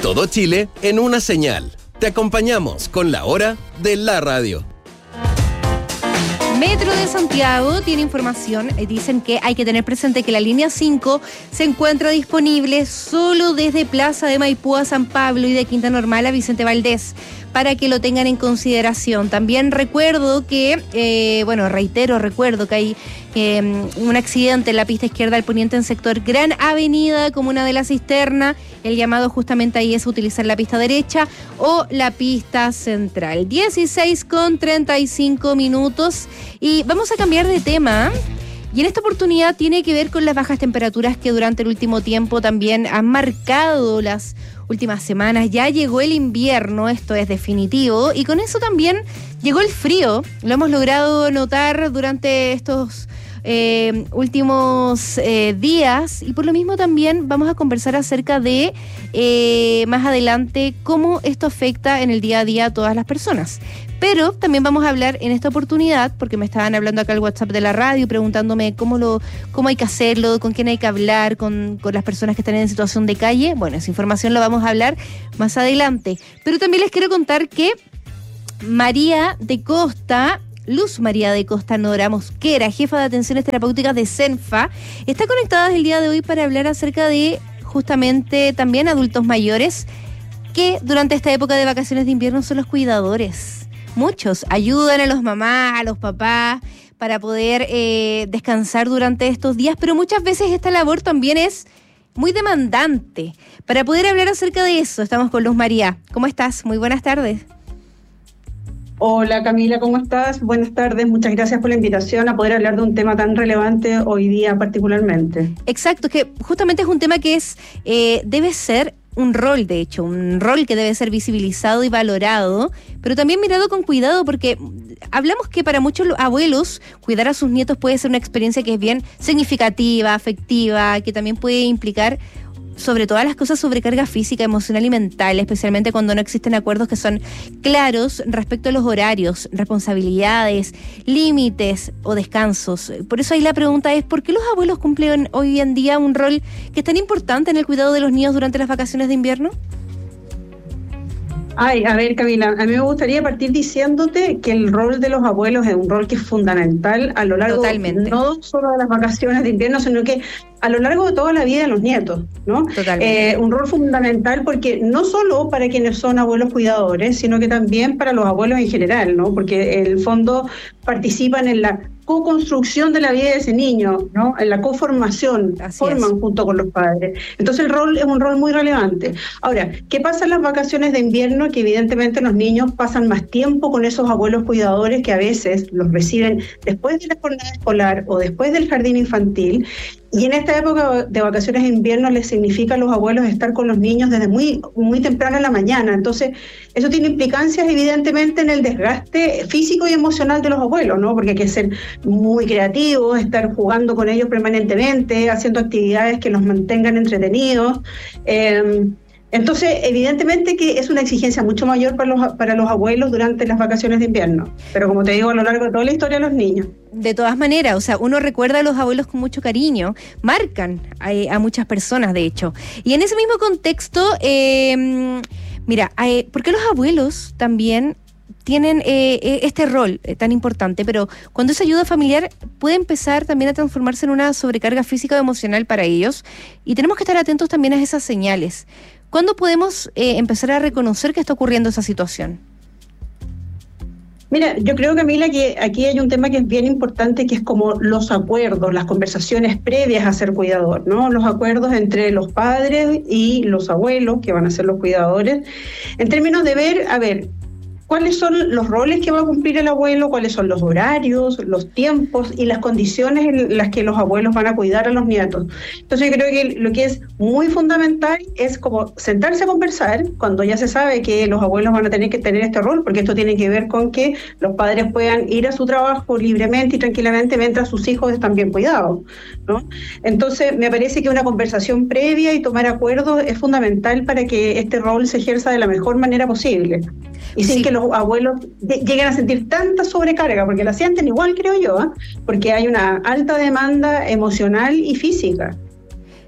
Todo Chile en una señal. Te acompañamos con la hora de la radio. Metro de Santiago tiene información, dicen que hay que tener presente que la línea 5 se encuentra disponible solo desde Plaza de Maipú a San Pablo y de Quinta Normal a Vicente Valdés, para que lo tengan en consideración. También recuerdo que, recuerdo que hay un accidente en la pista izquierda al poniente en sector Gran Avenida, comuna de La Cisterna. El llamado justamente ahí es utilizar la pista derecha o la pista central. 16:35 y vamos a cambiar de tema. Y en esta oportunidad tiene que ver con las bajas temperaturas que durante el último tiempo también han marcado las últimas semanas. Ya llegó el invierno, esto es definitivo, y con eso también llegó el frío. Lo hemos logrado notar durante estos últimos días, y por lo mismo también vamos a conversar acerca de más adelante cómo esto afecta en el día a día a todas las personas. Pero también vamos a hablar en esta oportunidad, porque me estaban hablando acá al WhatsApp de la radio, preguntándome cómo hay que hacerlo, con quién hay que hablar, con las personas que están en situación de calle. Bueno, esa información la vamos a hablar más adelante. Pero también les quiero contar que Luz María de Costa Nora Mosquera, jefa de atenciones terapéuticas de CENFA, está conectada el día de hoy para hablar acerca de justamente también adultos mayores que durante esta época de vacaciones de invierno son los cuidadores. Muchos ayudan a los mamás, a los papás para poder descansar durante estos días, pero muchas veces esta labor también es muy demandante. Para poder hablar acerca de eso, estamos con Luz María. ¿Cómo estás? Muy buenas tardes. Hola Camila, ¿cómo estás? Buenas tardes, muchas gracias por la invitación a poder hablar de un tema tan relevante hoy día particularmente. Exacto, que justamente es un tema que debe ser un rol, de hecho, un rol que debe ser visibilizado y valorado, pero también mirado con cuidado, porque hablamos que para muchos abuelos cuidar a sus nietos puede ser una experiencia que es bien significativa, afectiva, que también puede implicar sobre todas las cosas sobrecarga física, emocional y mental, especialmente cuando no existen acuerdos que son claros respecto a los horarios, responsabilidades, límites o descansos. Por eso ahí la pregunta es, ¿por qué los abuelos cumplen hoy en día un rol que es tan importante en el cuidado de los niños durante las vacaciones de invierno? A ver Camila, a mí me gustaría partir diciéndote que el rol de los abuelos es un rol que es fundamental a lo largo no solo de las vacaciones de invierno, sino que a lo largo de toda la vida de los nietos, ¿no? Un rol fundamental porque no solo para quienes son abuelos cuidadores, sino que también para los abuelos en general, ¿no? Porque en el fondo participan en la co-construcción de la vida de ese niño, ¿no? En la co-formación, forman junto con los padres. Entonces el rol es un rol muy relevante. Ahora, ¿qué pasa en las vacaciones de invierno? Que evidentemente los niños pasan más tiempo con esos abuelos cuidadores que a veces los reciben después de la jornada escolar o después del jardín infantil. Y en esta época de vacaciones de invierno les significa a los abuelos estar con los niños desde muy, muy temprano en la mañana. Entonces, eso tiene implicancias evidentemente en el desgaste físico y emocional de los abuelos, ¿no? Porque hay que ser muy creativos, estar jugando con ellos permanentemente, haciendo actividades que los mantengan entretenidos. Entonces, evidentemente que es una exigencia mucho mayor para los abuelos durante las vacaciones de invierno. Pero como te digo, a lo largo de toda la historia de los niños. De todas maneras, o sea, uno recuerda a los abuelos con mucho cariño, marcan a muchas personas, de hecho. Y en ese mismo contexto, ¿por qué los abuelos también tienen este rol tan importante? Pero cuando esa ayuda familiar puede empezar también a transformarse en una sobrecarga física o emocional para ellos, y tenemos que estar atentos también a esas señales. ¿Cuándo podemos empezar a reconocer que está ocurriendo esa situación? Mira, yo creo, Camila, que aquí hay un tema que es bien importante, que es como los acuerdos, las conversaciones previas a ser cuidador, ¿no? Los acuerdos entre los padres y los abuelos, que van a ser los cuidadores, en términos de ver, ¿cuáles son los roles que va a cumplir el abuelo? ¿Cuáles son los horarios, los tiempos y las condiciones en las que los abuelos van a cuidar a los nietos? Entonces yo creo que lo que es muy fundamental es como sentarse a conversar cuando ya se sabe que los abuelos van a tener que tener este rol, porque esto tiene que ver con que los padres puedan ir a su trabajo libremente y tranquilamente mientras sus hijos están bien cuidados, ¿no? Entonces me parece que una conversación previa y tomar acuerdos es fundamental para que este rol se ejerza de la mejor manera posible. Y sin que los abuelos lleguen a sentir tanta sobrecarga, porque la sienten igual, creo yo, porque hay una alta demanda emocional y física.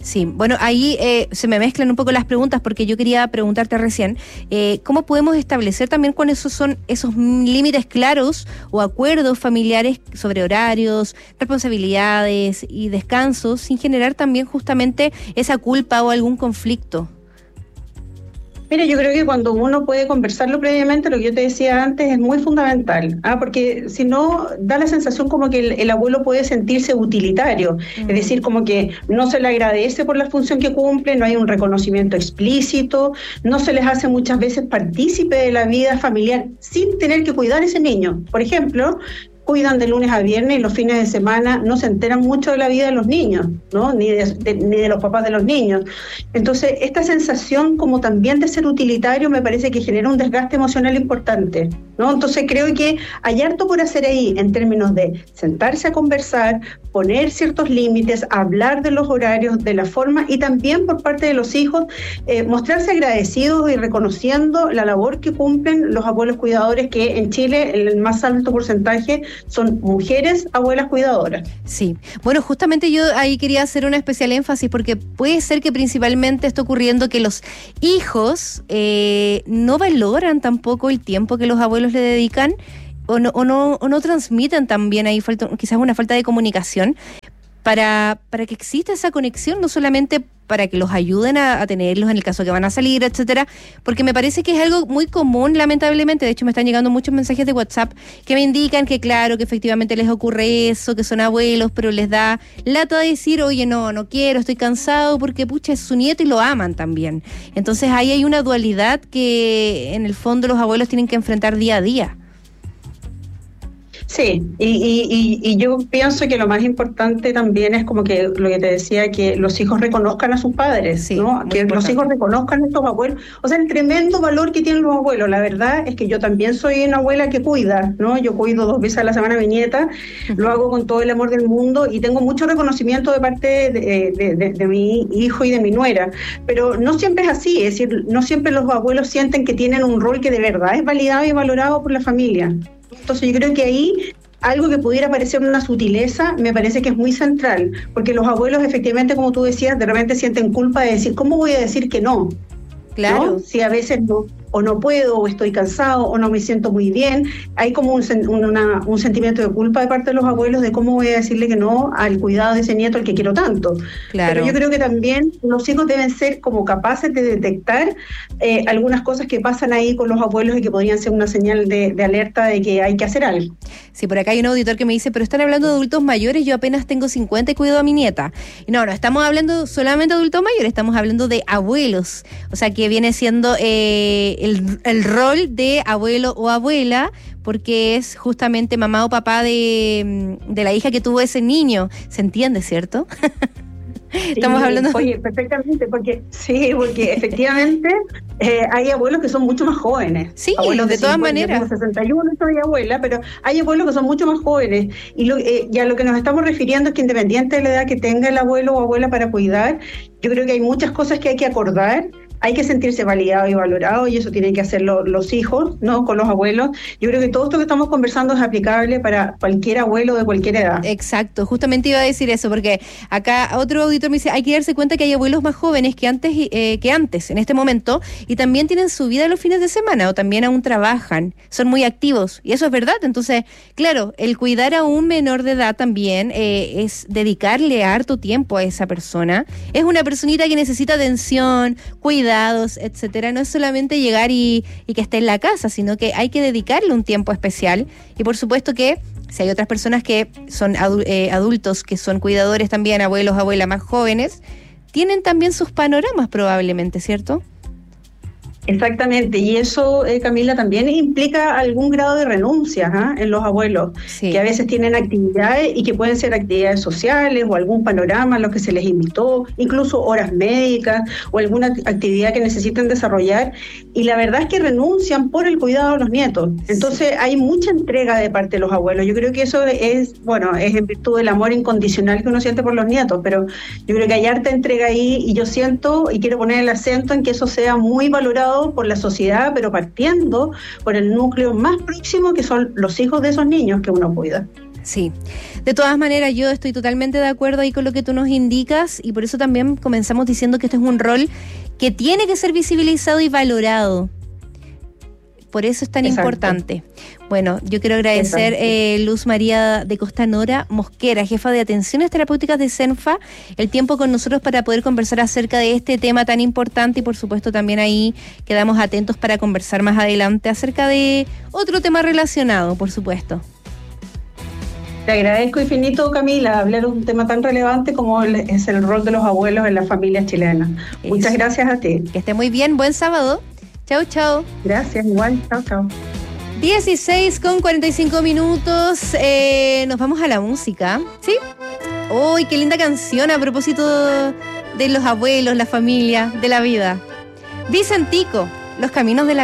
Sí, bueno, ahí se me mezclan un poco las preguntas porque yo quería preguntarte recién, ¿cómo podemos establecer también cuáles son esos límites claros o acuerdos familiares sobre horarios, responsabilidades y descansos sin generar también justamente esa culpa o algún conflicto? Mira, yo creo que cuando uno puede conversarlo previamente, lo que yo te decía antes, es muy fundamental, porque si no, da la sensación como que el abuelo puede sentirse utilitario, es decir, como que no se le agradece por la función que cumple, no hay un reconocimiento explícito, no se les hace muchas veces partícipe de la vida familiar sin tener que cuidar a ese niño. Por ejemplo, cuidan de lunes a viernes y los fines de semana no se enteran mucho de la vida de los niños, ¿no? Ni de los papás de los niños. Entonces, esta sensación como también de ser utilitario me parece que genera un desgaste emocional importante, ¿no? Entonces, creo que hay harto por hacer ahí en términos de sentarse a conversar, poner ciertos límites, hablar de los horarios, de la forma, y también por parte de los hijos mostrarse agradecidos y reconociendo la labor que cumplen los abuelos cuidadores, que en Chile el más alto porcentaje son mujeres abuelas cuidadoras. Sí, bueno, justamente yo ahí quería hacer un especial énfasis porque puede ser que principalmente está ocurriendo que los hijos no valoran tampoco el tiempo que los abuelos le dedican o no transmiten también, ahí quizás una falta de comunicación para que exista esa conexión, no solamente para que los ayuden a tenerlos en el caso que van a salir, etcétera, porque me parece que es algo muy común, lamentablemente. De hecho, me están llegando muchos mensajes de WhatsApp que me indican que claro, que efectivamente les ocurre eso, que son abuelos, pero les da lata de decir, oye, no quiero, estoy cansado, porque pucha, es su nieto y lo aman también. Entonces ahí hay una dualidad que en el fondo los abuelos tienen que enfrentar día a día. Sí, y yo pienso que lo más importante también es como que lo que te decía, que los hijos reconozcan a sus padres, sí, ¿no? Que importante. Los hijos reconozcan a estos abuelos, o sea, el tremendo valor que tienen los abuelos. La verdad es que yo también soy una abuela que cuida, ¿no? Yo cuido 2 veces a la semana a mi nieta, lo hago con todo el amor del mundo y tengo mucho reconocimiento de parte de mi hijo y de mi nuera, pero no siempre es así, es decir, no siempre los abuelos sienten que tienen un rol que de verdad es validado y valorado por la familia. Entonces yo creo que ahí algo que pudiera parecer una sutileza me parece que es muy central, porque los abuelos efectivamente, como tú decías, de repente sienten culpa de decir, ¿cómo voy a decir que no? Claro. ¿No? Si a veces no puedo, o estoy cansado, o no me siento muy bien, hay como un sentimiento de culpa de parte de los abuelos de cómo voy a decirle que no al cuidado de ese nieto al que quiero tanto. Claro. Pero yo creo que también los hijos deben ser como capaces de detectar algunas cosas que pasan ahí con los abuelos y que podrían ser una señal de alerta de que hay que hacer algo. Sí, por acá hay un auditor que me dice, pero están hablando de adultos mayores, yo apenas tengo 50 y cuido a mi nieta. Y no estamos hablando solamente de adultos mayores, estamos hablando de abuelos, o sea que viene siendo el rol de abuelo o abuela, porque es justamente mamá o papá de la hija que tuvo ese niño. ¿Se entiende, cierto? Estamos hablando. Oye, perfectamente, porque efectivamente hay abuelos que son mucho más jóvenes. Sí, abuelos de todas maneras. Yo tengo 61, soy abuela, pero hay abuelos que son mucho más jóvenes. Y a lo que nos estamos refiriendo es que independiente de la edad que tenga el abuelo o abuela para cuidar, yo creo que hay muchas cosas que hay que acordar. Hay que sentirse validado y valorado, y eso tienen que hacerlo los hijos, ¿no? Con los abuelos. Yo creo que todo esto que estamos conversando es aplicable para cualquier abuelo de cualquier edad. Exacto, justamente iba a decir eso, porque acá otro auditor me dice, hay que darse cuenta que hay abuelos más jóvenes que antes, en este momento, y también tienen su vida los fines de semana, o también aún trabajan, son muy activos, y eso es verdad. Entonces, claro, el cuidar a un menor de edad también es dedicarle harto tiempo a esa persona. Es una personita que necesita atención, cuidados, etcétera. No es solamente llegar y que esté en la casa, sino que hay que dedicarle un tiempo especial. Y por supuesto que si hay otras personas que son adultos, que son cuidadores también, abuelos, abuelas más jóvenes, tienen también sus panoramas probablemente, ¿cierto? Exactamente, y eso, Camila, también implica algún grado de renuncia en los abuelos, sí, que a veces tienen actividades y que pueden ser actividades sociales o algún panorama a lo que se les invitó, incluso horas médicas o alguna actividad que necesiten desarrollar, y la verdad es que renuncian por el cuidado de los nietos. Entonces hay mucha entrega de parte de los abuelos. Yo creo que eso es en virtud del amor incondicional que uno siente por los nietos, pero yo creo que hay harta entrega ahí, y yo siento y quiero poner el acento en que eso sea muy valorado por la sociedad, pero partiendo por el núcleo más próximo, que son los hijos de esos niños que uno cuida. Sí, de todas maneras yo estoy totalmente de acuerdo ahí con lo que tú nos indicas y por eso también comenzamos diciendo que este es un rol que tiene que ser visibilizado y valorado. Por eso es tan importante. Bueno, yo quiero agradecer Luz María de Costanora Mosquera, jefa de Atenciones Terapéuticas de CENFA, el tiempo con nosotros para poder conversar acerca de este tema tan importante y por supuesto también ahí quedamos atentos para conversar más adelante acerca de otro tema relacionado, por supuesto. Te agradezco infinito, Camila, hablar de un tema tan relevante como es el rol de los abuelos en las familias chilenas. Eso. Muchas gracias a ti. Que esté muy bien, buen sábado. Chau, chau. Gracias, igual. Chau, chau. 16:45. Nos vamos a la música. ¿Sí? ¡Uy, qué linda canción a propósito de los abuelos, la familia, de la vida! Vicentico, Los Caminos de la